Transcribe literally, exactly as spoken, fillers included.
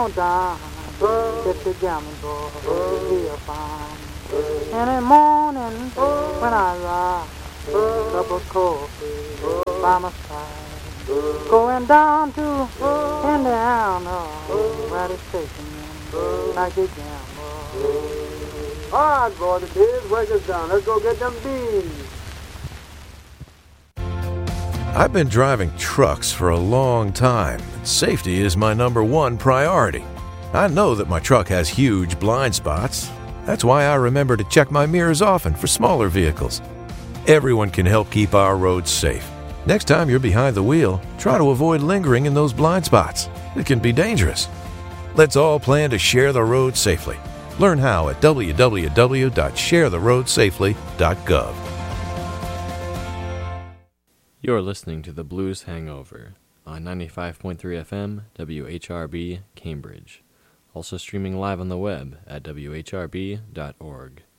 on down, get the jamming boy, feel fine. In the morning when I ride, cup of coffee by my side, going down to Indiana, where the station is, like a gamble. All right, boy, the kids, wake us down. Let's go get them beans. I've been driving trucks for a long time. Safety is my number one priority. I know that my truck has huge blind spots. That's why I remember to check my mirrors often for smaller vehicles. Everyone can help keep our roads safe. Next time you're behind the wheel, try to avoid lingering in those blind spots. It can be dangerous. Let's all plan to share the road safely. Learn how at w w w dot share the road safely dot gov. You're listening to The Blues Hangover on ninety-five point three F M, W H R B, Cambridge. Also streaming live on the web at w h r b dot org.